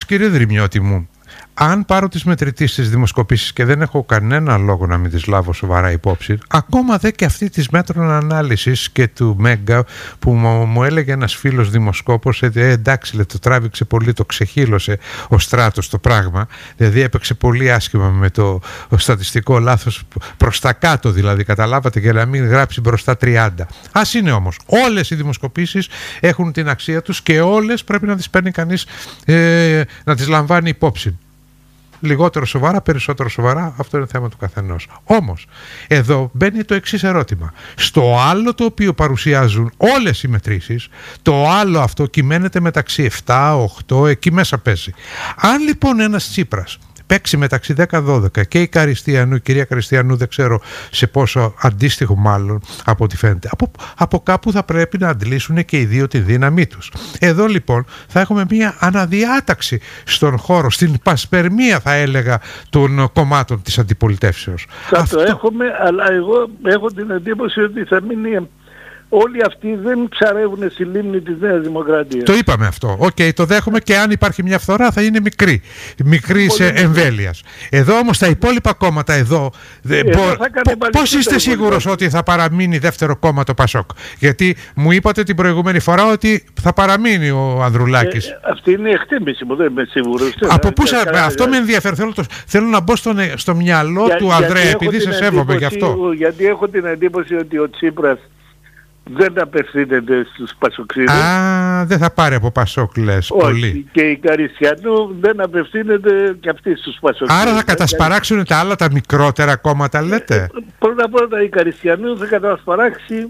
κύριε Δρυμιώτη μου, αν πάρω τις μετρητήσεις της δημοσκοπήσεις και δεν έχω κανένα λόγο να μην τις λάβω σοβαρά υπόψη, ακόμα δε και αυτή της μέτρων ανάλυσης και του Μέγκα που μου έλεγε ένας φίλος δημοσκόπος, εντάξει, το τράβηξε πολύ, το ξεχύλωσε ο Στράτος το πράγμα, δηλαδή έπαιξε πολύ άσχημα με το στατιστικό λάθος προς τα κάτω, δηλαδή καταλάβατε, για να μην γράψει μπροστά 30. Ας είναι όμως, όλες οι δημοσκοπήσεις έχουν την αξία τους και όλες πρέπει να τις παίρνει κανείς, να τις λαμβάνει υπόψη. Λιγότερο σοβαρά, περισσότερο σοβαρά, αυτό είναι θέμα του καθενός. Όμως, εδώ μπαίνει το εξής ερώτημα. Στο άλλο το οποίο παρουσιάζουν όλες οι μετρήσεις, το άλλο αυτό κυμαίνεται μεταξύ 7, 8, εκεί μέσα παίζει. Αν λοιπόν ένας Τσίπρας παίξει μεταξύ 10-12 και η κυρία Καριστιανού δεν ξέρω σε πόσο αντίστοιχο μάλλον από ό,τι φαίνεται, από κάπου θα πρέπει να αντλήσουν και οι δύο τη δύναμή τους. Εδώ λοιπόν θα έχουμε μια αναδιάταξη στον χώρο, στην πασπερμία θα έλεγα των κομμάτων της αντιπολιτεύσεως. Το έχουμε, αλλά εγώ έχω την εντύπωση ότι θα μείνει. Όλοι αυτοί δεν ψαρεύουν στη λίμνη της Νέας Δημοκρατίας. Το είπαμε αυτό. Το δέχομαι και αν υπάρχει μια φθορά θα είναι μικρή εμβέλειας. Εδώ όμως τα υπόλοιπα κόμματα εδώ πώς είστε σίγουρος ότι θα παραμείνει δεύτερο κόμμα το Πασόκ? Γιατί μου είπατε την προηγούμενη φορά ότι θα παραμείνει ο Ανδρουλάκης. Αυτή είναι η εκτίμηση μου, δεν είμαι σίγουρος. Από πού αυτό με ενδιαφέρει. Θέλω να μπω στο μυαλό του Ανδρέα, επειδή σε σέβομαι γι' αυτό. Γιατί έχω την εντύπωση ότι ο Τσίπρας δεν απευθύνεται στους Πασοξίδες. Δεν θα πάρει από Πασόκ, λες. Όχι, πολύ. Και η Καριστιανού δεν απευθύνεται και αυτή στους Πασοξίδες. Άρα θα κατασπαράξουν τα άλλα τα μικρότερα κόμματα, λέτε. Πρώτα η Καριστιανού θα κατασπαράξει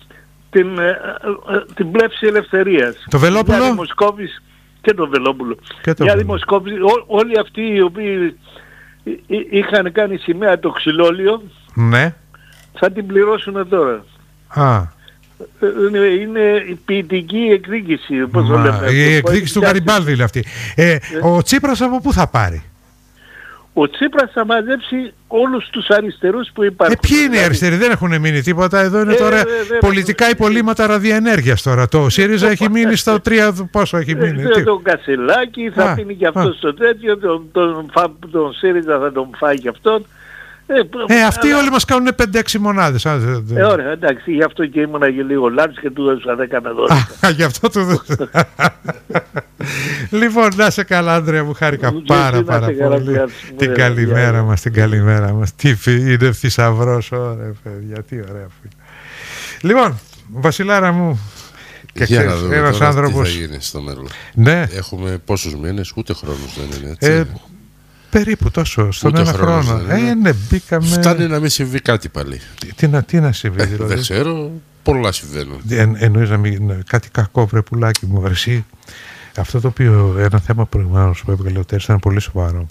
την πλεύση ελευθερίας. Το Βελόπουλο. Μια δημοσκόπηση και το Βελόπουλο. Μια δημοσκόπηση, όλοι αυτοί οι οποίοι είχαν κάνει σημαία το ξυλόλιο, ναι, θα την πληρώσουν τώρα. Είναι η ποιητική εκδίκηση, πώς το λέμε. Η εκδίκηση του Γαριμπάλδη είναι αυτή. Ο Τσίπρας από πού θα πάρει? Ο Τσίπρας θα μαζέψει όλους τους αριστερούς που υπάρχουν. Ποιοι είναι οι αριστεροί? Δεν έχουν μείνει τίποτα. Εδώ είναι τώρα πολιτικά υπολείμματα ραδιενέργειας τώρα. Το ΣΥΡΙΖΑ έχει μείνει στο 3, πόσο έχει μείνει? Το Κασελάκι θα μείνει και αυτό στο τέτοιο, τον ΣΥΡΙΖΑ θα τον φάει και αυτόν. Αυτοί όλοι μας κάνουν 5-6 μονάδες. Ωραία, εντάξει, γι' αυτό και ήμουνα και λίγο λάμπης και του έδωσα 10 με 12. Γι' αυτό του έδωσα. Λοιπόν, να σε καλά, Άντρεα μου, χάρηκα πάρα πολύ. Την καλημέρα μας, Τι είναι θησαυρός, ωραία παιδιά, τι ωραία. Λοιπόν, Βασιλάρα μου, και για να δούμε ένας άνθρωπος, τι θα γίνει στο μέλλον. Ναι. Έχουμε πόσους μήνες, ούτε χρόνος δεν είναι έτσι. Περίπου τόσο, στον ένα χρόνο. Ναι, μπήκαμε. Φτάνει να μην συμβεί κάτι πάλι. Τι να συμβεί, δηλαδή? Δεν ξέρω, πολλά συμβαίνουν. Εννοείς να μην. Κάτι κακό, βρε πουλάκι μου, εσύ. Αυτό το οποίο, ένα θέμα προηγουμένως που έβγαλε ο Τέρης ήταν πολύ σοβαρό.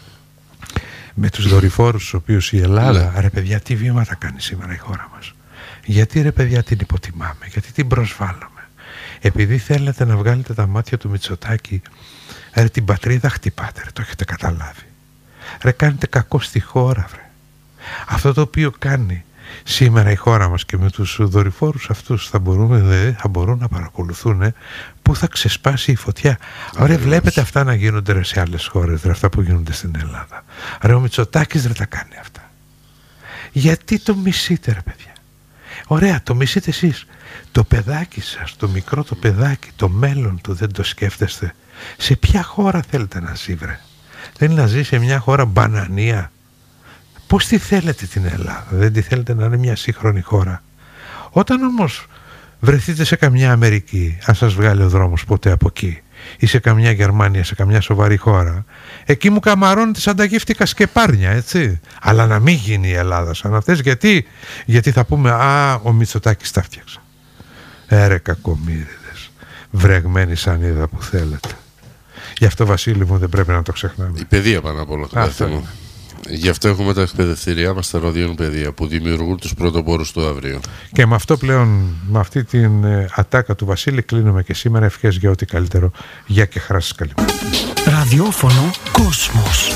Με τους δορυφόρους, τους οποίους η Ελλάδα, ρε παιδιά, τι βήματα κάνει σήμερα η χώρα μας? Γιατί ρε παιδιά την υποτιμάμε, γιατί την προσβάλλουμε? Επειδή θέλετε να βγάλετε τα μάτια του Μητσοτάκη, ρε την πατρίδα χτυπάτε, ρε, το έχετε καταλάβει? Ρε κάνετε κακό στη χώρα, βρε. Αυτό το οποίο κάνει σήμερα η χώρα μας και με τους δορυφόρους αυτούς θα μπορούν να παρακολουθούν που θα ξεσπάσει η φωτιά. Ωραία, βλέπετε αυτά να γίνονται ρε, σε άλλες χώρες, ρε, αυτά που γίνονται στην Ελλάδα. Ρε ο Μητσοτάκης δεν τα κάνει αυτά. Γιατί το μισείτε, ρε παιδιά? Ωραία, το μισείτε εσείς. Το παιδάκι σας, το μικρό το παιδάκι, το μέλλον του δεν το σκέφτεστε? Σε ποια χώρα θέλετε να ζει, βρε? Δεν είναι να ζει σε μια χώρα μπανανία? Πώς τη θέλετε την Ελλάδα? Δεν τη θέλετε να είναι μια σύγχρονη χώρα? Όταν όμως βρεθείτε σε καμιά Αμερική, αν σας βγάλει ο δρόμος ποτέ από εκεί, ή σε καμιά Γερμανία, σε καμιά σοβαρή χώρα, εκεί μου καμαρώνετε σαν τα γύφτικα σκεπάρνια, έτσι. Αλλά να μην γίνει η Ελλάδα σαν αυτές. Γιατί θα πούμε, ο Μητσοτάκης τα φτιάξε. Ρε κακομοίριδες, βρεγμένοι σανίδα που θέλετε. Γι' αυτό, Βασίλη μου, δεν πρέπει να το ξεχνάμε. Η παιδεία πάνω απ' όλα το κάθε θέμα. Γι' αυτό έχουμε τα εκπαιδευτήριά μας, τα ροδιών παιδεία, που δημιουργούν τους πρωτοπόρους του αύριο. Και με αυτό πλέον, με αυτή την ατάκα του Βασίλη, κλείνουμε και σήμερα. Ευχές για ό,τι καλύτερο. Γεια και χαρά σας, καλημέρα. Ραδιόφωνο Κόσμος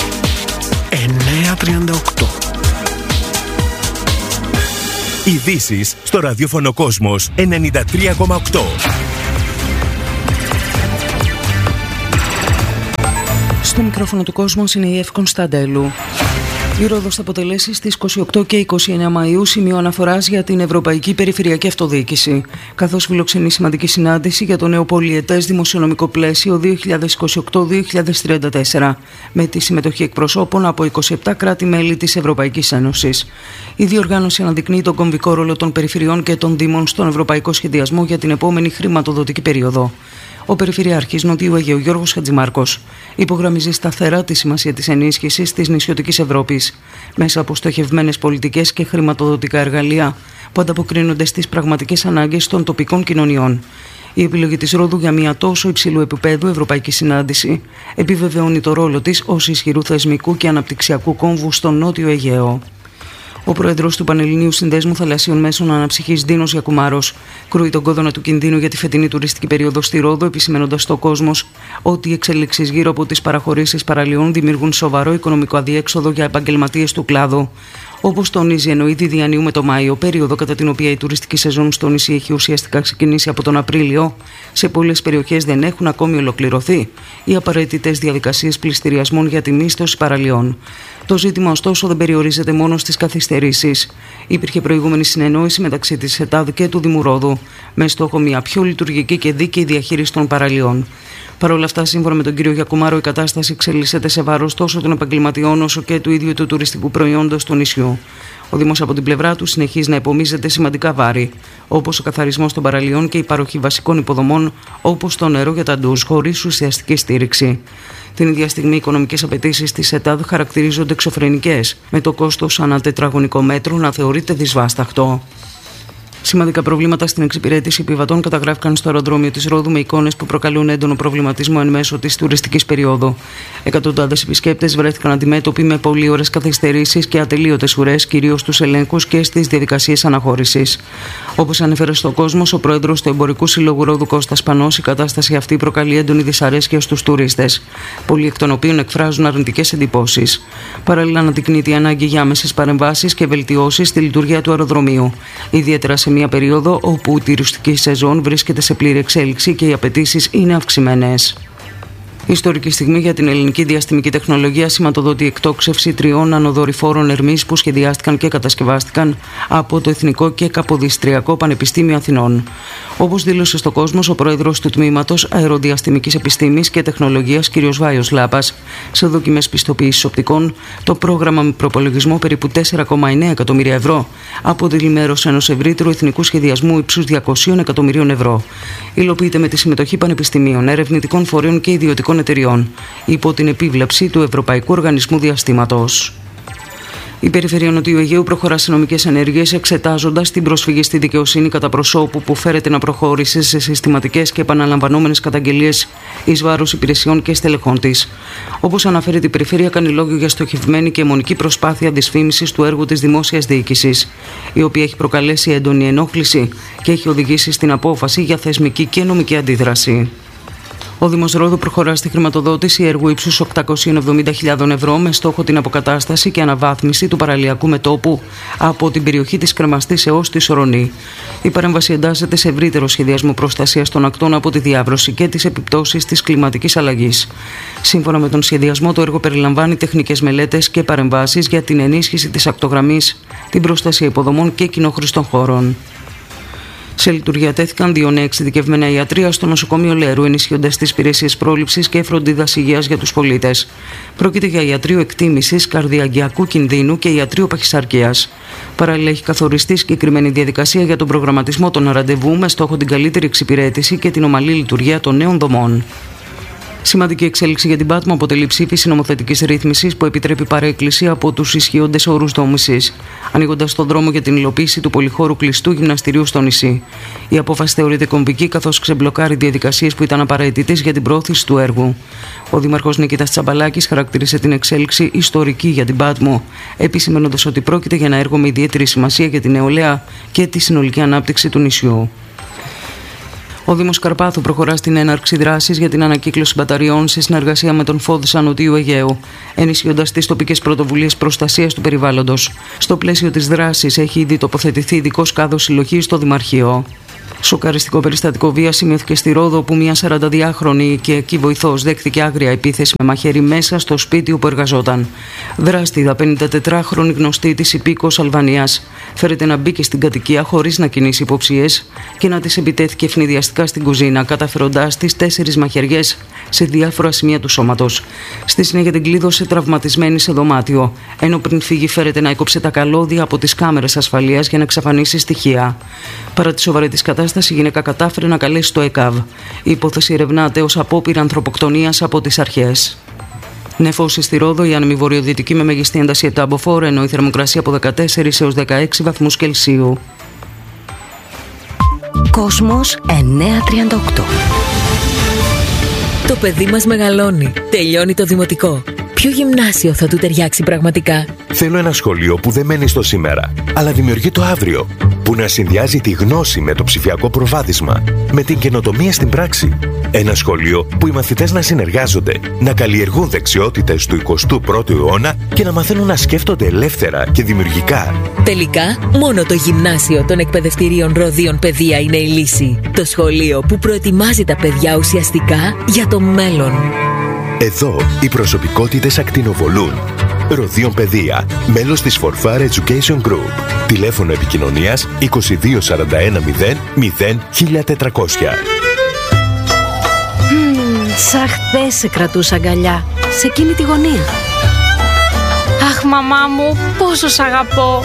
938. Ειδήσεις στο ραδιόφωνο Κόσμος 93,8. Στο μικρόφωνο του Κόσμος είναι η Εύη Κωνσταντέλου. Η Ρόδος θα αποτελέσει στις 28 και 29 Μαΐου σημείο αναφοράς για την Ευρωπαϊκή Περιφερειακή Αυτοδιοίκηση, καθώς φιλοξενεί σημαντική συνάντηση για το νέο πολυετές δημοσιονομικό πλαίσιο 2028-2034, με τη συμμετοχή εκπροσώπων από 27 κράτη-μέλη της Ευρωπαϊκής Ένωσης. Η διοργάνωση αναδεικνύει τον κομβικό ρόλο των περιφερειών και των δήμων στον ευρωπαϊκό σχεδιασμό για την επόμενη χρηματοδοτική περίοδο. Ο Περιφερειάρχης Νοτιού Αιγαίου Γιώργος Χατζημάρκος υπογραμμίζει σταθερά τη σημασία της ενίσχυσης της νησιωτικής Ευρώπης μέσα από στοχευμένες πολιτικές και χρηματοδοτικά εργαλεία που ανταποκρίνονται στις πραγματικές ανάγκες των τοπικών κοινωνιών. Η επιλογή της Ρόδου για μια τόσο υψηλού επίπεδου ευρωπαϊκή συνάντηση επιβεβαιώνει το ρόλο της ως ισχυρού θεσμικού και αναπτυξιακού κόμβου στο Νότιο Αιγαίο. Ο πρόεδρος του Πανελληνίου Συνδέσμου Θαλασσίων Μέσων Αναψυχής Δίνος Γιακουμάρος κρούει τον κόδωνα του κινδύνου για τη φετινή τουριστική περίοδο στη Ρόδο, επισημαίνοντας στο Κόσμος ότι οι εξελίξεις γύρω από τις παραχωρήσεις παραλιών δημιουργούν σοβαρό οικονομικό αδιέξοδο για επαγγελματίες του κλάδου. Όπως τονίζει, ενώ ήδη διανύουμε το Μάιο, περίοδο κατά την οποία η τουριστική σεζόν στο νησί έχει ουσιαστικά ξεκινήσει από τον Απρίλιο, σε πολλές περιοχές δεν έχουν ακόμη ολοκληρωθεί οι απαραίτητες διαδικασίες πληστηριασμών για τη μίσθωση παραλιών. Το ζήτημα, ωστόσο, δεν περιορίζεται μόνο στις καθυστερήσεις. Υπήρχε προηγούμενη συνεννόηση μεταξύ της ΕΤΑΔ και του Δήμου Ρόδου, με στόχο μια πιο λειτουργική και δίκαιη διαχείριση των παραλιών. Παρ' όλα αυτά, σύμφωνα με τον κύριο Γιακουμάρο, η κατάσταση εξελίσσεται σε βάρος τόσο των επαγγελματιών όσο και του ίδιου του τουριστικού προϊόντος του νησιού. Ο Δήμος από την πλευρά του συνεχίζει να υπομίζεται σημαντικά βάρη, όπως ο καθαρισμός των παραλιών και η παροχή βασικών υποδομών, όπως το νερό για τα ντουζ, χωρίς ουσιαστική στήριξη. Την ίδια στιγμή, οι οικονομικές απαιτήσεις της ΕΤΑΔ χαρακτηρίζονται εξωφρενικές, με το κόστος ανά τετραγωνικό μέτρο να θεωρείται δυσβάσταχτο. Σημαντικά προβλήματα στην εξυπηρέτηση επιβατών καταγράφηκαν στο αεροδρόμιο της Ρόδου με εικόνες που προκαλούν έντονο προβληματισμό εν μέσω της τουριστικής περίοδου. Εκατοντάδες επισκέπτες βρέθηκαν αντιμέτωποι με πολλή ώρες καθυστερήσεις και ατελείωτες ουρές, κυρίως στους ελέγχους και στις διαδικασίες αναχώρησης. Όπως ανέφερε στο Κόσμος ο πρόεδρος του Εμπορικού Συλλόγου Ρόδου Κώστας Πανός, η κατάσταση αυτή προκαλεί έντονη δυσαρέσκεια στους τουρίστες, πολλοί εκ των οποίων εκφράζουν αρνητικές εντυπώσεις. Παράλληλα, αναδεικνύεται η ανάγκη για άμεσες παρεμβάσεις και βελτιώσεις στη λειτουργία του αεροδρομίου, ιδιαίτερα σε μια περίοδο όπου η τουριστική σεζόν βρίσκεται σε πλήρη εξέλιξη και οι απαιτήσεις είναι αυξημένες. Ιστορική στιγμή για την ελληνική διαστημική τεχνολογία σηματοδοτεί η εκτόξευση 3 ανοδορυφόρων Ερμής που σχεδιάστηκαν και κατασκευάστηκαν από το Εθνικό και Καποδιστριακό Πανεπιστήμιο Αθηνών. Όπως δήλωσε στο Κόσμος ο πρόεδρος του Τμήματος Αεροδιαστημικής Επιστήμης και Τεχνολογίας κ. Βάιος Λάπας, σε δοκιμές πιστοποίησης οπτικών, το πρόγραμμα με προπολογισμό περίπου 4,9 εκατομμύρια ευρώ αποτελεί μέρος ενός ευρύτερου εθνικού σχεδιασμού ύψους 200 εκατομμυρίων ευρώ. Υλοποιείται με τη συμμετοχή πανεπιστημίων, ερευνητικών φορέων και ιδιωτικών εταιριών, υπό την επίβλεψη του Ευρωπαϊκού Οργανισμού Διαστήματος. Η Περιφέρεια Νοτιού Αιγαίου προχωρά σε νομικές ενέργειες, εξετάζοντας την προσφυγή στη δικαιοσύνη κατά προσώπου που φέρεται να προχώρησε σε συστηματικές και επαναλαμβανόμενες καταγγελίες εις βάρος υπηρεσιών και στελεχών της. Όπως αναφέρει, η Περιφέρεια κάνει λόγιο για στοχευμένη και αιμονική προσπάθεια δυσφήμισης του έργου της δημόσιας διοίκησης, η οποία έχει προκαλέσει έντονη ενόχληση και έχει οδηγήσει στην απόφαση για θεσμική και νομική αντίδραση. Ο Δήμος Ρόδου προχωρά στη χρηματοδότηση έργου ύψους 870.000 ευρώ με στόχο την αποκατάσταση και αναβάθμιση του παραλιακού μετώπου από την περιοχή της Κρεμαστής έως τη Σορονή. Η παρέμβαση εντάσσεται σε ευρύτερο σχεδιασμό προστασίας των ακτών από τη διάβρωση και τις επιπτώσεις της κλιματικής αλλαγής. Σύμφωνα με τον σχεδιασμό, το έργο περιλαμβάνει τεχνικές μελέτες και παρεμβάσεις για την ενίσχυση της ακτογραμμής, την προστασία υποδομών και κοινόχρηστων χώρων. Σε λειτουργία τέθηκαν 2 νέα εξειδικευμένα ιατρεία στο νοσοκομείο Λέρου, ενισχύοντας τις υπηρεσίες πρόληψης και φροντίδας υγείας για τους πολίτες. Πρόκειται για ιατρείο εκτίμησης καρδιαγγειακού κινδύνου και ιατρείο παχυσαρκίας. Παράλληλα, έχει καθοριστεί συγκεκριμένη διαδικασία για τον προγραμματισμό των ραντεβού με στόχο την καλύτερη εξυπηρέτηση και την ομαλή λειτουργία των νέων δομών. Σημαντική εξέλιξη για την Πάτμο αποτελεί ψήφιση νομοθετικής ρύθμισης που επιτρέπει παρέκκληση από τους ισχύοντες όρους δόμησης, ανοίγοντας τον δρόμο για την υλοποίηση του πολυχώρου κλειστού γυμναστηρίου στο νησί. Η απόφαση θεωρείται κομβική, καθώς ξεμπλοκάρει διαδικασίες που ήταν απαραίτητες για την πρόθεση του έργου. Ο Δήμαρχος Νικήτας Τσαμπαλάκης χαρακτήρισε την εξέλιξη ιστορική για την Πάτμο, επισημαίνοντας ότι πρόκειται για ένα έργο με ιδιαίτερη σημασία για την νεολαία και τη συνολική ανάπτυξη του νησιού. Ο Δήμος Καρπάθου προχωρά στην έναρξη δράσης για την ανακύκλωση μπαταριών σε συνεργασία με τον ΦΟΔΣΑ Νοτιού Αιγαίου, ενισχύοντας τις τοπικές πρωτοβουλίες προστασίας του περιβάλλοντος. Στο πλαίσιο της δράσης έχει ήδη τοποθετηθεί ειδικός κάδος συλλογής στο Δημαρχείο. Σοκαριστικό περιστατικό βίας σημειώθηκε στη Ρόδο, όπου μια 42χρονη οικιακή βοηθός δέχθηκε άγρια επίθεση με μαχαίρι μέσα στο σπίτι όπου εργαζόταν. Δράστηδα 54χρονη γνωστή της υπήκος Αλβανίας φέρεται να μπήκε στην κατοικία χωρίς να κινήσει υποψίες και να της επιτέθηκε ευνηδιαστικά στην κουζίνα, καταφέροντάς της 4 μαχαιριές σε διάφορα σημεία του σώματος. Στη συνέχεια την κλείδωσε τραυματισμένη σε δωμάτιο, ενώ πριν φύγει φέρεται να έκοψε τα καλώδια από τις κάμερες ασφαλείας για να εξαφανίσει στοιχεία. Παρά τη σοβαρή της κατάσταση, η γυναίκα κατάφερε να καλέσει το ΕΚΑΒ. Η υπόθεση ερευνάται ως απόπειρα ανθρωποκτονίας από τις αρχές. Νεφώσει στη Ρόδο, η άνεμη βορειοδυτική με μεγιστή ένταση 7 μποφόρ, ενώ η θερμοκρασία από 14 έως 16 βαθμούς Κελσίου. Κόσμος 938. Το παιδί μας μεγαλώνει, τελειώνει το δημοτικό. Ποιο γυμνάσιο θα του ταιριάξει πραγματικά? Θέλω ένα σχολείο που δεν μένει στο σήμερα, αλλά δημιουργεί το αύριο. Που να συνδυάζει τη γνώση με το ψηφιακό προβάδισμα, με την καινοτομία στην πράξη. Ένα σχολείο που οι μαθητές να συνεργάζονται, να καλλιεργούν δεξιότητες του 21ου αιώνα και να μαθαίνουν να σκέφτονται ελεύθερα και δημιουργικά. Τελικά, μόνο το γυμνάσιο των εκπαιδευτηρίων Ροδίων Παιδεία είναι η λύση. Το σχολείο που προετοιμάζει τα παιδιά ουσιαστικά για το μέλλον. Εδώ οι προσωπικότητες ακτινοβολούν. Ροδίων Παιδεία, μέλος της Forfar Education Group. Τηλέφωνο επικοινωνίας 2241 0 1400. Σαν χθες σε κρατούσα αγκαλιά, σε εκείνη τη γωνία. Αχ, μαμά μου, πόσο σ' αγαπώ.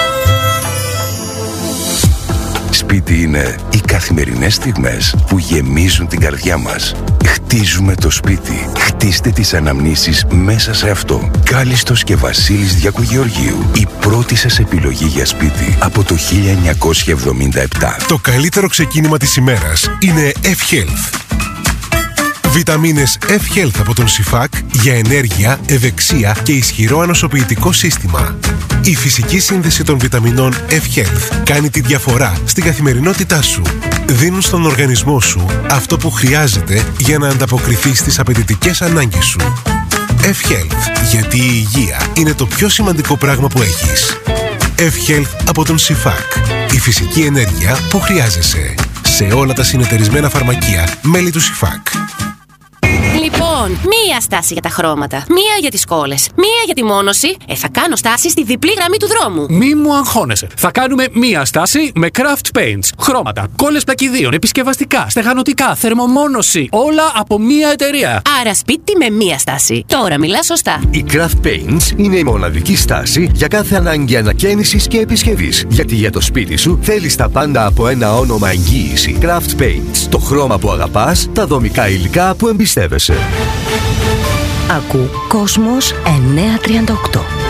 Σπίτι είναι οι καθημερινές στιγμές που γεμίζουν την καρδιά μας. Χτίζουμε το σπίτι. Χτίστε τις αναμνήσεις μέσα σε αυτό. Κάλιστος και Βασίλης Διακογεωργίου. Η πρώτη σας επιλογή για σπίτι από το 1977. Το καλύτερο ξεκίνημα της ημέρας είναι F-Health. Βιταμίνες F-Health από τον Sifac για ενέργεια, ευεξία και ισχυρό ανοσοποιητικό σύστημα. Η φυσική σύνδεση των βιταμινών F-Health κάνει τη διαφορά στην καθημερινότητά σου. Δίνουν στον οργανισμό σου αυτό που χρειάζεται για να ανταποκριθεί στις απαιτητικές ανάγκες σου. F-Health, γιατί η υγεία είναι το πιο σημαντικό πράγμα που έχεις. F-Health από τον Sifac. Η φυσική ενέργεια που χρειάζεσαι. Σε όλα τα συνεταιρισμένα φαρμακεία, μέλη του Sifac. Λοιπόν, μία στάση για τα χρώματα, μία για τις κόλλες, μία για τη μόνωση. Θα κάνω στάση στη διπλή γραμμή του δρόμου. Μη μου αγχώνεσαι. Θα κάνουμε μία στάση με craft paints. Χρώματα, κόλλες πλακιδίων, επισκευαστικά, στεγανοτικά, θερμομόνωση. Όλα από μία εταιρεία. Άρα σπίτι με μία στάση. Τώρα μιλά σωστά. Η craft paints είναι η μοναδική στάση για κάθε ανάγκη ανακαίνησης και επισκευής. Γιατί για το σπίτι σου θέλεις τα πάντα από ένα όνομα εγγύηση. Craft paints. Το χρώμα που αγαπάς, τα δομικά υλικά που εμπιστεύεσαι. Ακού Κόσμος 938.